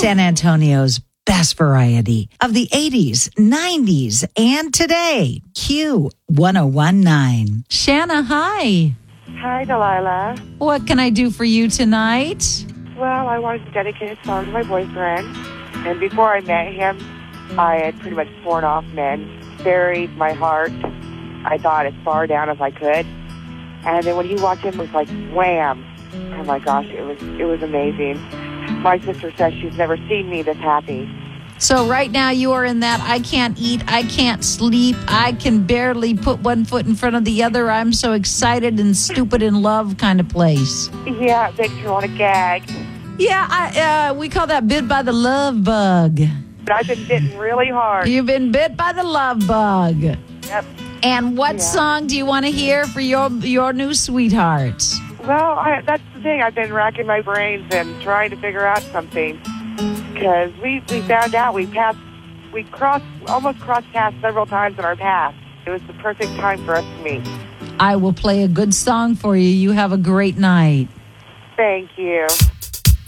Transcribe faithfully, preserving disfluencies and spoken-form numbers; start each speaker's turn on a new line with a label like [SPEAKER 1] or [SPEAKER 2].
[SPEAKER 1] San Antonio's best variety of the eighties, nineties, and today. Q one oh one nine.
[SPEAKER 2] Shanna, hi.
[SPEAKER 3] Hi, Delilah.
[SPEAKER 2] What can I do for you tonight?
[SPEAKER 3] Well, I wanted to dedicate a song to my boyfriend. And before I met him, I had pretty much sworn off men, buried my heart. I thought as far down as I could. And then when he walked in, it was like wham. Oh my gosh, it was it was amazing. My sister says she's never seen me this happy.
[SPEAKER 2] So right now you are in that I can't eat, I can't sleep, I can barely put one foot in front of the other, I'm so excited and stupid in love kind of place.
[SPEAKER 3] Yeah, it makes you want to gag.
[SPEAKER 2] Yeah, I, uh, we call that bit by the love bug.
[SPEAKER 3] But I've been bitten really hard.
[SPEAKER 2] You've been bit by the love bug.
[SPEAKER 3] Yep.
[SPEAKER 2] And what
[SPEAKER 3] Yeah.
[SPEAKER 2] song do you want to hear for your your new sweetheart?
[SPEAKER 3] Well, I, that's the thing. I've been racking my brains and trying to figure out something. Because we, we found out we passed, we crossed, almost crossed paths several times in our past. It was the perfect time for us to meet.
[SPEAKER 2] I will play a good song for you. You have a great night.
[SPEAKER 3] Thank you.